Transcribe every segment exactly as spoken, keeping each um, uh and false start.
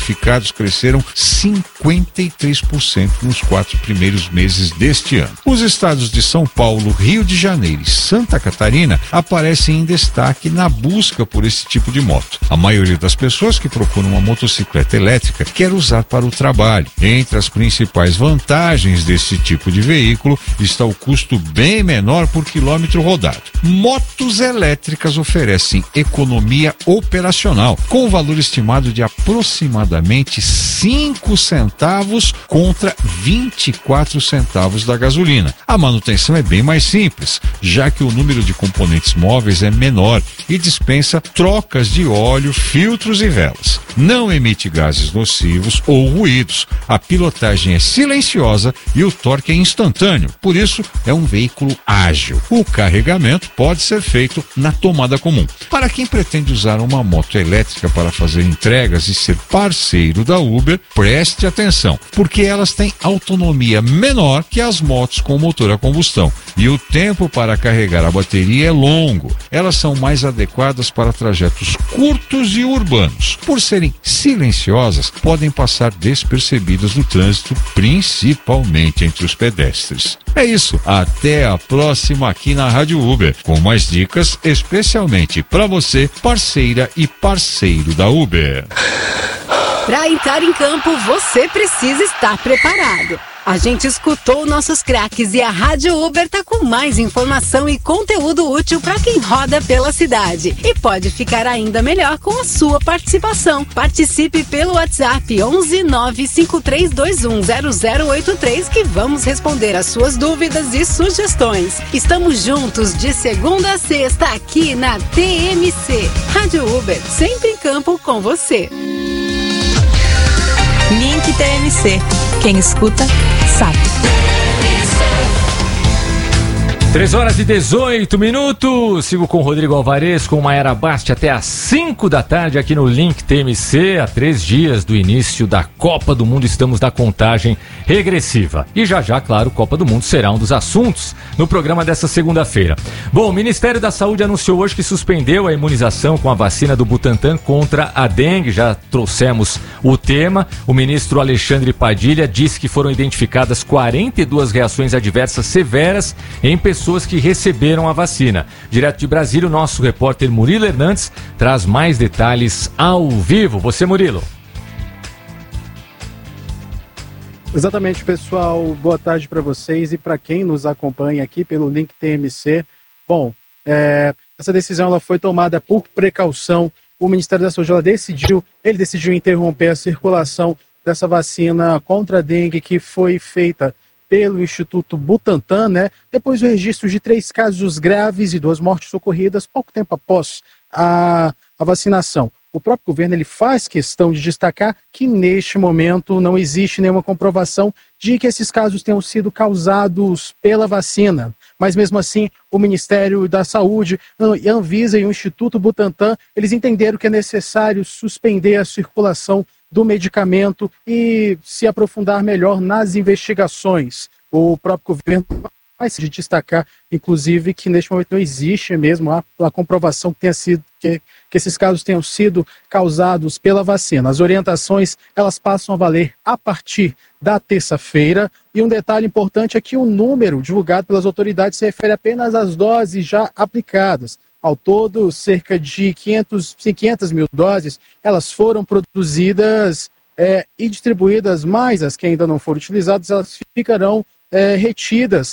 verificados cresceram cinquenta e três por cento nos quatro primeiros meses deste ano. Os estados de São Paulo, Rio de Janeiro e Santa Catarina aparecem em destaque na busca por esse tipo de moto. A maioria das pessoas que procuram uma motocicleta elétrica quer usar para o trabalho. Entre as principais vantagens desse tipo de veículo está o custo bem menor por quilômetro rodado. Motos elétricas oferecem economia operacional, com o valor estimado de aproximadamente cinco centavos contra vinte e quatro centavos da gasolina. A manutenção é bem mais simples, já que o número de componentes móveis é menor e dispensa trocas de óleo, filtros e velas. Não emite gases nocivos ou ruídos. A pilotagem é silenciosa e o torque é instantâneo, por isso é um veículo ágil. O carregamento pode ser feito na tomada comum. Para quem pretende usar uma moto elétrica para fazer entregas e ser parceiro da Uber, preste atenção, porque elas têm autonomia menor que as motos com motor a combustão e o tempo para carregar a bateria é longo. Elas são mais adequadas para trajetos curtos e urbanos. Por serem silenciosas, podem passar despercebidas no trânsito, principalmente entre os pedestres. É isso, até a próxima aqui na Rádio Uber, com mais dicas especialmente para você, parceira e parceiro da Uber. Para entrar em campo, você precisa estar preparado. A gente escutou nossos craques e a Rádio Uber tá com mais informação e conteúdo útil para quem roda pela cidade. E pode ficar ainda melhor com a sua participação. Participe pelo WhatsApp onze nove cinco três dois um zero zero oito três que vamos responder as suas dúvidas e sugestões. Estamos juntos de segunda a sexta aqui na T M C. Rádio Uber, sempre em campo com você. Link T M C. Quem escuta, sabe. três horas e dezoito minutos. Sigo com o Rodrigo Alvarez, com Maiara Basti até às cinco da tarde aqui no Link T M C. Há três dias do início da Copa do Mundo, estamos na contagem regressiva. E já já, claro, Copa do Mundo será um dos assuntos no programa dessa segunda-feira. Bom, o Ministério da Saúde anunciou hoje que suspendeu a imunização com a vacina do Butantan contra a dengue. Já trouxemos o tema. O ministro Alexandre Padilha disse que foram identificadas quarenta e duas reações adversas severas em pessoas pessoas que receberam a vacina. Direto de Brasília, o nosso repórter Murilo Hernandes traz mais detalhes ao vivo. Você, Murilo. Exatamente, pessoal. Boa tarde para vocês e para quem nos acompanha aqui pelo Link T M C. Bom, é, essa decisão ela foi tomada por precaução. O Ministério da Saúde ela decidiu, ele decidiu interromper a circulação dessa vacina contra a dengue que foi feita pelo Instituto Butantan, né? Depois do registro de três casos graves e duas mortes ocorridas pouco tempo após a, a vacinação. O próprio governo ele faz questão de destacar que neste momento não existe nenhuma comprovação de que esses casos tenham sido causados pela vacina. Mas mesmo assim, o Ministério da Saúde, a Anvisa e o Instituto Butantan, eles entenderam que é necessário suspender a circulação do medicamento e se aprofundar melhor nas investigações. O próprio governo vai se destacar, inclusive, que neste momento não existe mesmo a, a comprovação que, tenha sido, que, que esses casos tenham sido causados pela vacina. As orientações, elas passam a valer a partir da terça-feira. E um detalhe importante é que o número divulgado pelas autoridades se refere apenas às doses já aplicadas. Ao todo, cerca de quinhentas mil doses, elas foram produzidas é, e distribuídas, mas as que ainda não foram utilizadas, elas ficarão é, retidas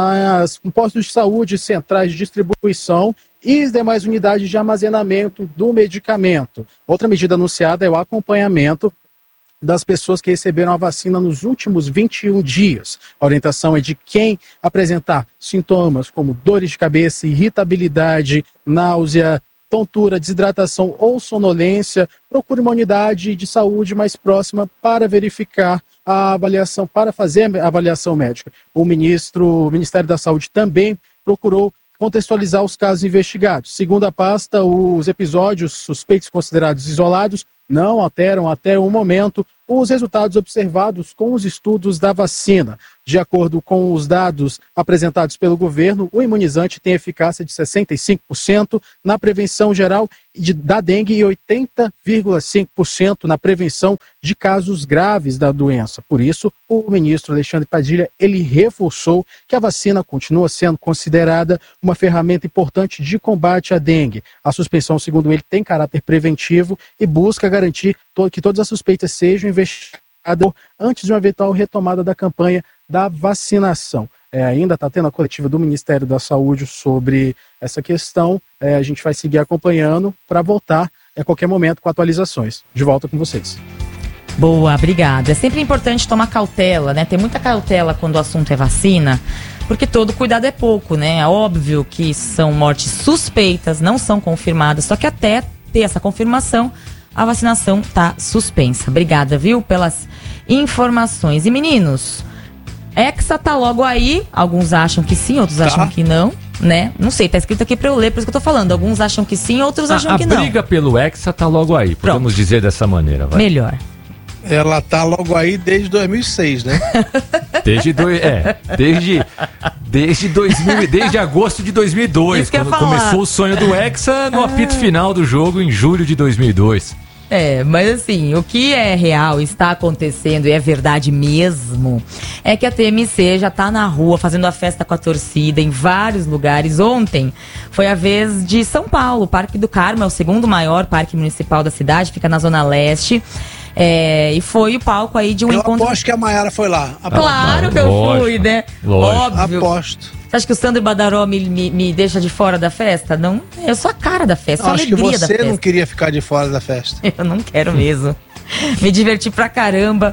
nas postos de saúde, centrais de distribuição e as demais unidades de armazenamento do medicamento. Outra medida anunciada é o acompanhamento das pessoas que receberam a vacina nos últimos vinte e um dias. A orientação é de quem apresentar sintomas como dores de cabeça, irritabilidade, náusea, tontura, desidratação ou sonolência, procure uma unidade de saúde mais próxima para verificar a avaliação, para fazer a avaliação médica. O ministro, o Ministério da Saúde também procurou contextualizar os casos investigados. Segundo a pasta, os episódios suspeitos considerados isolados não alteram até o momento os resultados observados com os estudos da vacina. De acordo com os dados apresentados pelo governo, o imunizante tem eficácia de sessenta e cinco por cento na prevenção geral de, da dengue e oitenta vírgula cinco por cento na prevenção de casos graves da doença. Por isso, o ministro Alexandre Padilha, ele reforçou que a vacina continua sendo considerada uma ferramenta importante de combate à dengue. A suspensão, segundo ele, tem caráter preventivo e busca garantir to- que todas as suspeitas sejam investigadas antes de uma eventual retomada da campanha da vacinação. É, ainda está tendo a coletiva do Ministério da Saúde sobre essa questão. É, a gente vai seguir acompanhando para voltar a qualquer momento com atualizações. De volta com vocês. Boa, obrigada. É sempre importante tomar cautela, né? Ter muita cautela quando o assunto é vacina, porque todo cuidado é pouco, né? É óbvio que são mortes suspeitas, não são confirmadas, só que até ter essa confirmação, a vacinação está suspensa. Obrigada, viu, pelas informações. E meninos, Hexa tá logo aí, alguns acham que sim, outros tá. acham que não, né? Não sei, tá escrito aqui pra eu ler, por isso que eu tô falando. Alguns acham que sim, outros a, acham a que não. A briga pelo Hexa tá logo aí, podemos Pronto. dizer dessa maneira. Vai. Melhor. Ela tá logo aí desde dois mil e seis, né? Desde, do, é, desde, desde, dois mil, desde agosto de dois mil e dois, quando começou o sonho do Hexa no apito final do jogo em julho de dois mil e dois. É, mas assim, o que é real, está acontecendo e é verdade mesmo, é que a T M C já tá na rua fazendo a festa com a torcida em vários lugares. Ontem foi a vez de São Paulo, o Parque do Carmo é o segundo maior parque municipal da cidade, fica na Zona Leste. É, e foi o palco aí de um eu encontro. Eu aposto que a Mayara foi lá. Aposto. Claro que eu Lógico. fui, né? Lógico. Óbvio. Aposto. Você acha que o Sandro Badaró me, me, me deixa de fora da festa? Não, eu sou a cara da festa, eu a acho alegria que da você festa. não queria ficar de fora da festa. Eu não quero mesmo. Me diverti pra caramba.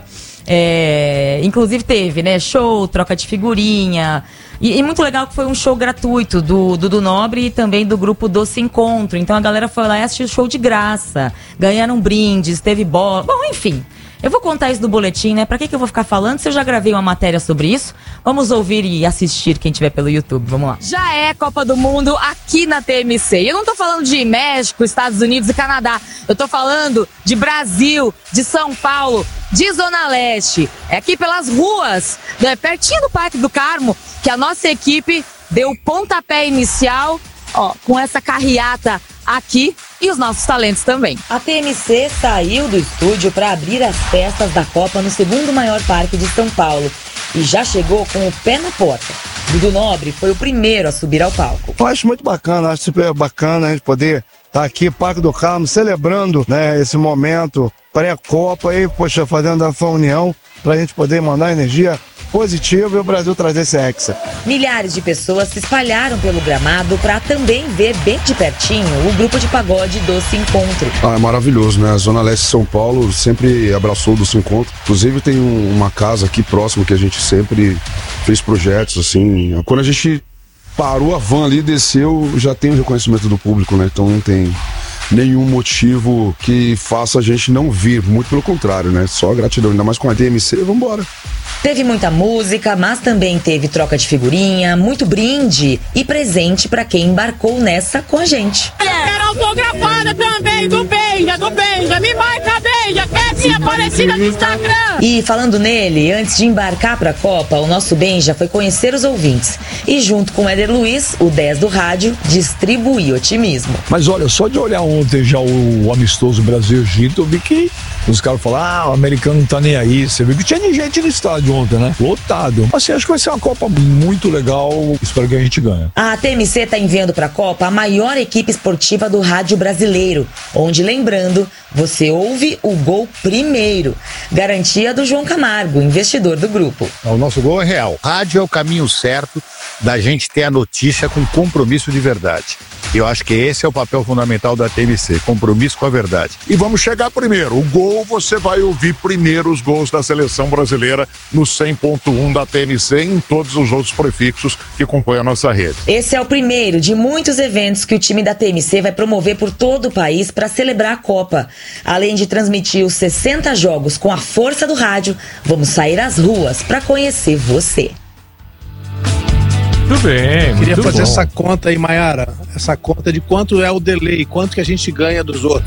É, inclusive teve, né, show, troca de figurinha. E, e muito legal que foi um show gratuito do Dudu Nobre e também do grupo Doce Encontro. Então a galera foi lá e assistiu o show de graça. Ganharam brindes, teve bola. Bom, enfim. Eu vou contar isso no boletim, né? Pra que que eu vou ficar falando se eu já gravei uma matéria sobre isso? Vamos ouvir e assistir quem tiver pelo YouTube. Vamos lá. Já é Copa do Mundo aqui na T M C. E eu não tô falando de México, Estados Unidos e Canadá. Eu tô falando de Brasil, de São Paulo, de Zona Leste. É aqui pelas ruas, né? Pertinho do Parque do Carmo, que a nossa equipe deu o pontapé inicial, ó, com essa carreata aqui e os nossos talentos também. A T M C saiu do estúdio para abrir as festas da Copa no segundo maior parque de São Paulo e já chegou com o pé na porta. Dudu Nobre foi o primeiro a subir ao palco. Eu acho muito bacana, acho super bacana a gente poder estar aqui, Parque do Carmo, celebrando, né, esse momento pré-Copa e, poxa, fazendo essa união para a gente poder mandar energia positiva e o Brasil trazer esse Hexa. Milhares de pessoas se espalharam pelo gramado para também ver bem de pertinho o grupo de pagode Doce Encontro. Ah, é maravilhoso, né? A Zona Leste de São Paulo sempre abraçou o Doce Encontro. Inclusive tem um, uma casa aqui próximo que a gente sempre fez projetos, assim. Quando a gente parou a van ali, desceu, já tem o reconhecimento do público, né? Então não tem nenhum motivo que faça a gente não vir, muito pelo contrário, né? Só gratidão, ainda mais com a T M C, vambora. Teve muita música, mas também teve troca de figurinha, muito brinde e presente pra quem embarcou nessa com a gente. Quero autografada também do Benja, do Benja, me marca Benja, que é minha parecida no Instagram. E falando nele, antes de embarcar pra Copa, o nosso Benja foi conhecer os ouvintes e junto com o Éder Luiz, o dez do rádio, distribuir otimismo. Mas olha, só de olhar ontem já o amistoso Brasil-Egito, eu vi que os caras falaram, ah, o americano não tá nem aí. Você viu que tinha gente no estádio ontem, né? Lotado. Assim, acho que vai ser uma Copa muito legal. Espero que a gente ganhe. A T M C tá enviando pra Copa a maior equipe esportiva do rádio brasileiro, onde, lembrando, você ouve o gol primeiro. Garantia do João Camargo, investidor do grupo. O nosso gol é real. Rádio é o caminho certo da gente ter a notícia com compromisso de verdade. Eu acho que esse é o papel fundamental da T M C, compromisso com a verdade. E vamos chegar primeiro. O gol, você vai ouvir primeiro os gols da seleção brasileira no cem ponto um da T M C e em todos os outros prefixos que compõem a nossa rede. Esse é o primeiro de muitos eventos que o time da T M C vai promover por todo o país para celebrar a Copa. Além de transmitir os sessenta jogos com a força do rádio, vamos sair às ruas para conhecer você. Muito bem, muito Queria fazer bom. essa conta aí, Mayara, essa conta de quanto é o delay, quanto que a gente ganha dos outros.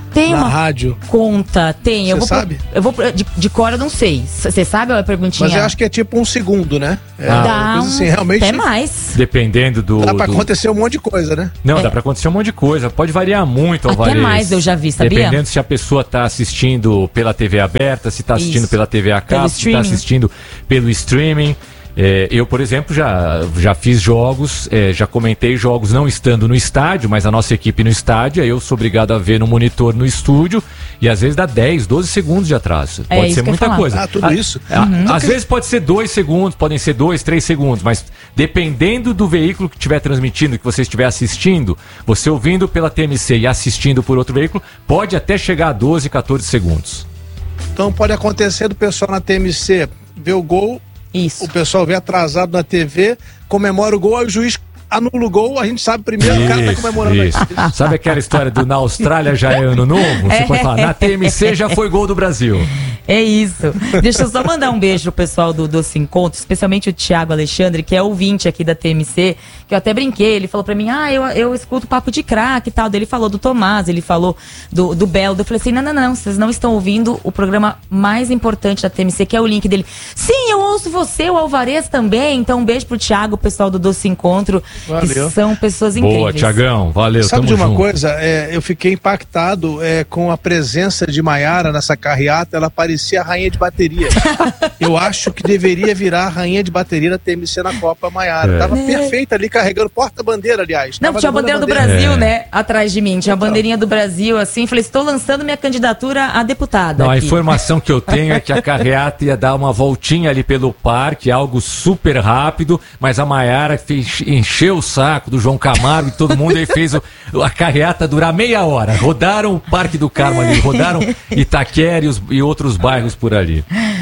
Tem na uma rádio? conta, tem. Você eu vou sabe? Pro, eu vou pro, de, de cor eu não sei. Você sabe ou é perguntinha? Mas eu acho que é tipo um segundo, né? É Dá uma coisa assim, realmente. até mais. Dependendo do... Dá pra do... acontecer um monte de coisa, né? Não, É. dá pra acontecer um monte de coisa. Pode variar muito, Até Alvarez. mais eu já vi, sabia? Dependendo se a pessoa tá assistindo pela T V aberta, se tá assistindo Isso. pela T V a Pelo cabo, se tá streaming. assistindo pelo streaming. É, eu, por exemplo, já, já fiz jogos, é, já comentei jogos não estando no estádio, mas a nossa equipe no estádio, aí eu sou obrigado a ver no monitor no estúdio e às vezes dá dez, doze segundos de atraso. É Pode isso ser que eu ia muita falar. coisa. Ah, tudo isso? A- Uhum. Às vezes pode ser dois segundos, podem ser dois, três segundos, mas dependendo do veículo que estiver transmitindo, que você estiver assistindo, você ouvindo pela T M C e assistindo por outro veículo, pode até chegar a doze, quatorze segundos. Então pode acontecer do pessoal na T M C ver o gol, Isso. o pessoal vê atrasado na T V, comemora o gol, aí o juiz anula o gol, a gente sabe primeiro, o cara tá comemorando isso. aí. Sabe aquela história do na Austrália já é ano novo? Você pode falar, na T M C já foi gol do Brasil. É isso. Deixa eu só mandar um beijo pro pessoal do Doce Encontro, especialmente o Thiago Alexandre, que é ouvinte aqui da T M C, que eu até brinquei, ele falou pra mim, ah, eu, eu escuto papo de craque e tal. Daí ele falou do Tomás, ele falou do, do Belo. Eu falei assim, não, não, não, vocês não estão ouvindo o programa mais importante da T M C, que é o link dele. Sim, eu ouço você, o Alvarez também. Então um beijo pro Thiago, o pessoal do Doce Encontro, Valeu. que são pessoas incríveis. Boa, Tiagão, valeu, Sabe tamo de uma junto. coisa? É, eu fiquei impactado é, com a presença de Maiara nessa carreata, ela parecia a rainha de bateria. Eu acho que deveria virar a rainha de bateria da T M C na Copa, Maiara. É. Tava É. perfeita ali, carregando porta-bandeira, aliás. Não, Tava tinha a levando bandeira do Brasil, É. né? Atrás de mim. Tinha a bandeirinha do Brasil, assim. Falei, estou lançando minha candidatura a deputada. Não, a aqui. informação que eu tenho é que a carreata ia dar uma voltinha ali pelo parque, algo super rápido, mas a Maiara fez, encheu o saco do João Camargo e todo mundo aí fez o- a carreata durar meia hora. Rodaram o Parque do Carmo ali, rodaram Itaquera e, os- e outros bairros por ali.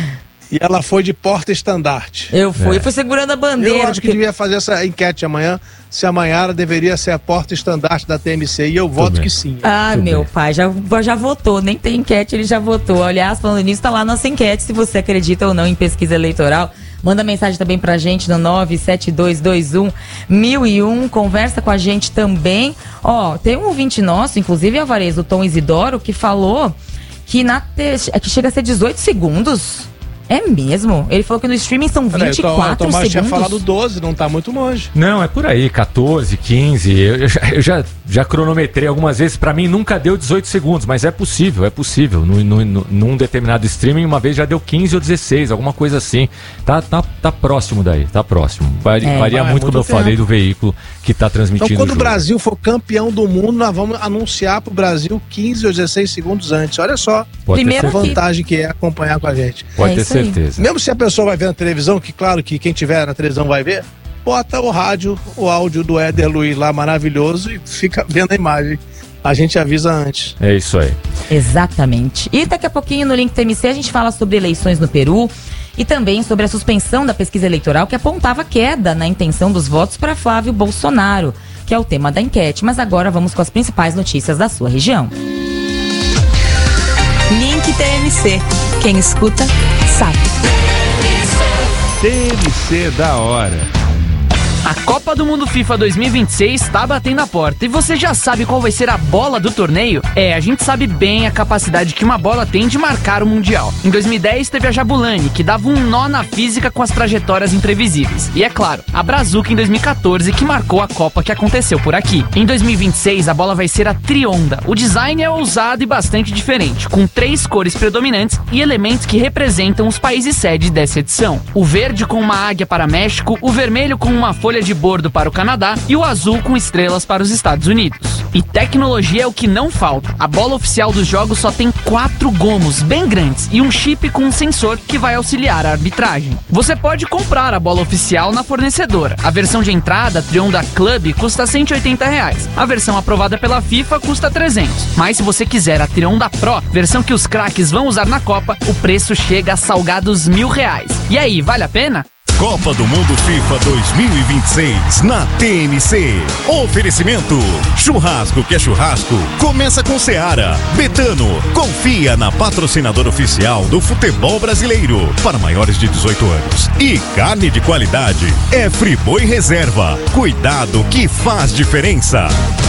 E ela foi de porta-estandarte. Eu fui, É. fui segurando a bandeira. Eu acho que porque- devia fazer essa enquete amanhã, se a Maiara deveria ser a porta-estandarte da T M C, e eu voto bem. que sim. Ah, Tudo meu bem. pai, já, já votou, nem tem enquete, ele já votou. Aliás, falando nisso, tá lá nossa enquete, se você acredita ou não em pesquisa eleitoral. Manda mensagem também pra gente no nove sete dois dois um mil e um, conversa com a gente também. Ó, tem um ouvinte nosso, inclusive Alvarez, o Tom Isidoro, que falou que, na te... que chega a ser dezoito segundos. É mesmo? Ele falou que no streaming são Peraí, vinte e o Tom- quatro o Tomás tinha segundos. falado doze, não tá muito longe. Não, é por aí, quatorze, quinze. Eu, eu já, eu já, já cronometrei algumas vezes. Pra mim nunca deu dezoito segundos, mas é possível, é possível. No, no, no- num determinado streaming, uma vez já deu quinze ou dezesseis, alguma coisa assim. Tá, tá, tá próximo daí, tá próximo. Vari- É. varia Ah, é muito, muito como eu tempo. falei, do veículo que tá transmitindo Então, quando o o jogo. Brasil for campeão do mundo, nós vamos anunciar pro Brasil quinze ou dezesseis segundos antes. Olha só Pode Primeiro ter a que- vantagem que é acompanhar com a gente. Pode É ter isso aí. certeza. Mesmo se a pessoa vai ver na televisão, que claro que quem tiver na televisão vai ver, bota o rádio, o áudio do Éder Luiz lá maravilhoso e fica vendo a imagem. A gente avisa antes. É isso aí. Exatamente. E daqui a pouquinho no Link T M C a gente fala sobre eleições no Peru e também sobre a suspensão da pesquisa eleitoral que apontava queda na intenção dos votos para Flávio Bolsonaro, que é o tema da enquete. Mas agora vamos com as principais notícias da sua região. Link T M C. Quem escuta, sabe. T M C da hora. A Copa do Mundo FIFA dois mil e vinte e seis está batendo a porta e você já sabe qual vai ser a bola do torneio? É, a gente sabe bem a capacidade que uma bola tem de marcar o Mundial. Em dois mil e dez teve a Jabulani, que dava um nó na física com as trajetórias imprevisíveis. E é claro, a Brazuca em dois mil e quatorze, que marcou a Copa que aconteceu por aqui. Em dois mil e vinte e seis a bola vai ser a Trionda. O design é ousado e bastante diferente, com três cores predominantes e elementos que representam os países sede dessa edição. O verde com uma águia para México, o vermelho com uma folha de bordo para o Canadá e o azul com estrelas para os Estados Unidos. E tecnologia é o que não falta. A bola oficial dos jogos só tem quatro gomos bem grandes e um chip com um sensor que vai auxiliar a arbitragem. Você pode comprar a bola oficial na fornecedora. A versão de entrada, Trionda Club, custa cento e oitenta reais. A versão aprovada pela FIFA custa trezentos. Mas se você quiser a Trionda Pro, versão que os craques vão usar na Copa, o preço chega a salgados mil reais. E aí, vale a pena? Copa do Mundo FIFA dois mil e vinte e seis na T M C. Oferecimento: churrasco que é churrasco, começa com Seara. Betano, confia na patrocinadora oficial do futebol brasileiro para maiores de dezoito anos. E carne de qualidade é Friboi Reserva. Cuidado que faz diferença.